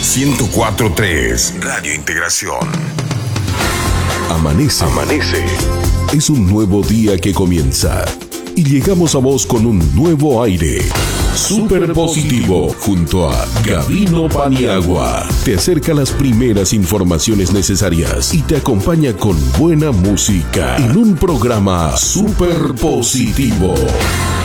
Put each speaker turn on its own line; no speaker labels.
104.3 Radio Integración.
Amanece. Es un nuevo día que comienza. Y llegamos a vos con un nuevo aire. Super Positivo, junto a Gabino Paniagua. Te acerca las primeras informaciones necesarias y te acompaña con buena música en un programa Super Positivo.